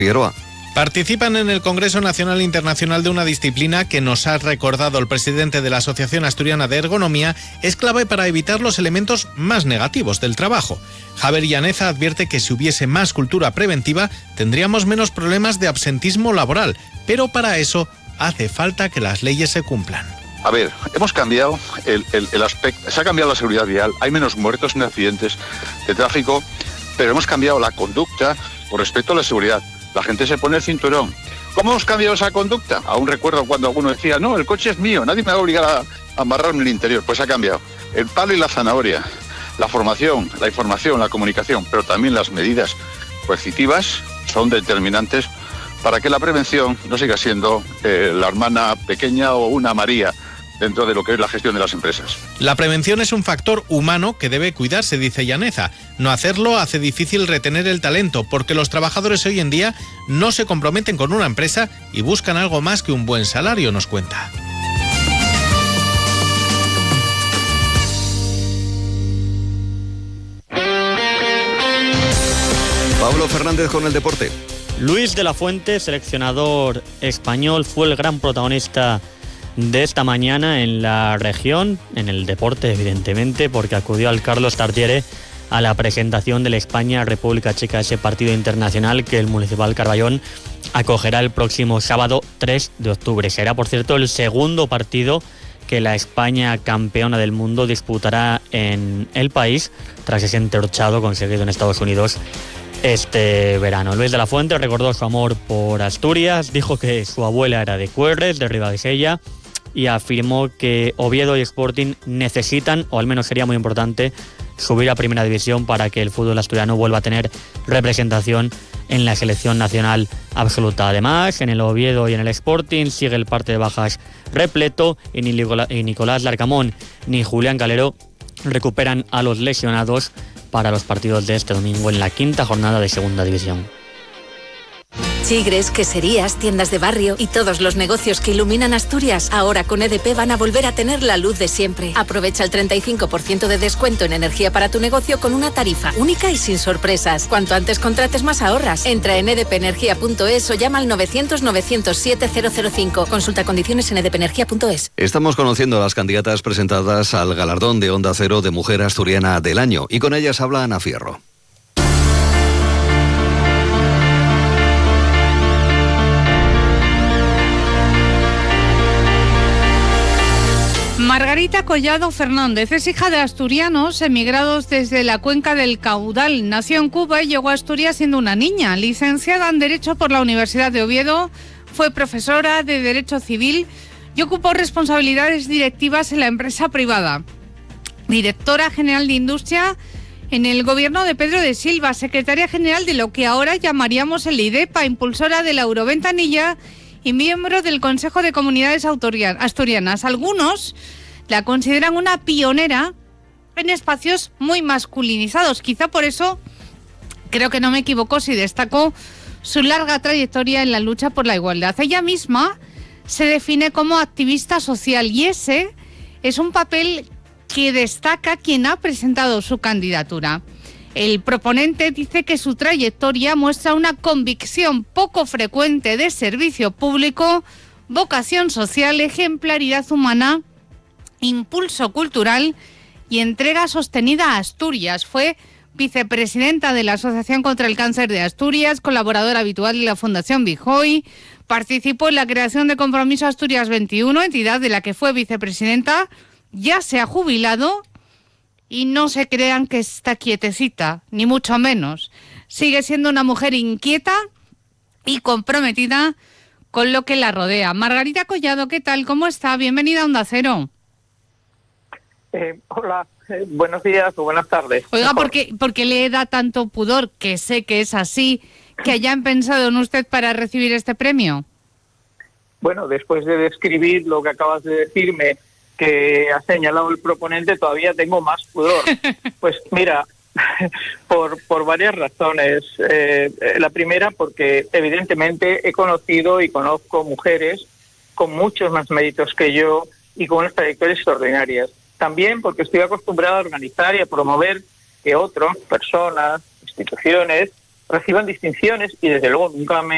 Figueroa. Participan en el Congreso Nacional e Internacional de una disciplina que, nos ha recordado el presidente de la Asociación Asturiana de Ergonomía, es clave para evitar los elementos más negativos del trabajo. Javier Llaneza advierte que si hubiese más cultura preventiva tendríamos menos problemas de absentismo laboral, pero para eso hace falta que las leyes se cumplan. A ver, hemos cambiado el aspecto, se ha cambiado la seguridad vial, hay menos muertos en accidentes de tráfico, pero hemos cambiado la conducta con respecto a la seguridad. La gente se pone el cinturón. ¿Cómo hemos cambiado esa conducta? Aún recuerdo cuando alguno decía, no, el coche es mío, nadie me va a obligar a amarrarme el interior. Pues ha cambiado. El palo y la zanahoria, la formación, la información, la comunicación, pero también las medidas coercitivas son determinantes para que la prevención no siga siendo la hermana pequeña o una María dentro de lo que es la gestión de las empresas. La prevención es un factor humano que debe cuidarse, dice Llaneza. No hacerlo hace difícil retener el talento, porque los trabajadores hoy en día no se comprometen con una empresa y buscan algo más que un buen salario, nos cuenta. Pablo Fernández con el deporte. Luis de la Fuente, seleccionador español, fue el gran protagonista de esta mañana en la región, en el deporte evidentemente, porque acudió al Carlos Tartiere a la presentación del España-República Checa, ese partido internacional que el Municipal Carballón acogerá el próximo sábado 3 de octubre. Será, por cierto, el segundo partido que la España campeona del mundo disputará en el país, tras ese entorchado conseguido en Estados Unidos este verano. Luis de la Fuente recordó su amor por Asturias, dijo que su abuela era de Cuerres, de Ribadesella, y afirmó que Oviedo y Sporting necesitan, o al menos sería muy importante, subir a Primera División para que el fútbol asturiano vuelva a tener representación en la selección nacional absoluta. Además, en el Oviedo y en el Sporting sigue el parte de bajas repleto y ni Nicolás Larcamón ni Julián Calero recuperan a los lesionados para los partidos de este domingo en la quinta jornada de Segunda División. Chigres, queserías, tiendas de barrio y todos los negocios que iluminan Asturias, ahora con EDP van a volver a tener la luz de siempre. Aprovecha el 35% de descuento en energía para tu negocio con una tarifa única y sin sorpresas. Cuanto antes contrates, más ahorras. Entra en edpenergia.es o llama al 900-907-005. Consulta condiciones en edpenergia.es. Estamos conociendo a las candidatas presentadas al galardón de Onda Cero de Mujer Asturiana del Año, y con ellas habla Ana Fierro. Margarita Collado Fernández es hija de asturianos emigrados desde la cuenca del Caudal. Nació en Cuba y llegó a Asturias siendo una niña. Licenciada en Derecho por la Universidad de Oviedo, fue profesora de Derecho Civil y ocupó responsabilidades directivas en la empresa privada. Directora General de Industria en el gobierno de Pedro de Silva, secretaria general de lo que ahora llamaríamos el IDEPA, impulsora de la Euroventanilla y miembro del Consejo de Comunidades Asturianas. Algunos la consideran una pionera en espacios muy masculinizados. Quizá por eso, creo que no me equivoco si destacó su larga trayectoria en la lucha por la igualdad. Ella misma se define como activista social y ese es un papel que destaca quien ha presentado su candidatura. El proponente dice que su trayectoria muestra una convicción poco frecuente de servicio público, vocación social, ejemplaridad humana, impulso cultural y entrega sostenida a Asturias. Fue vicepresidenta de la Asociación contra el Cáncer de Asturias, colaboradora habitual de la Fundación Bijoy, participó en la creación de Compromiso Asturias 21, entidad de la que fue vicepresidenta, ya se ha jubilado y no se crean que está quietecita, ni mucho menos. Sigue siendo una mujer inquieta y comprometida con lo que la rodea. Margarita Collado, ¿qué tal? ¿Cómo está? Bienvenida a Onda Cero. Hola, buenos días o buenas tardes. Oiga, ¿por qué le da tanto pudor, que sé que es así, que hayan pensado en usted para recibir este premio? Bueno, después de describir lo que acabas de decirme, que ha señalado el proponente, todavía tengo más pudor. Pues mira, por varias razones. La primera, porque evidentemente he conocido y conozco mujeres con muchos más méritos que yo y con unas trayectorias extraordinarias. También porque estoy acostumbrada a organizar y a promover que otros, personas, instituciones, reciban distinciones y desde luego nunca me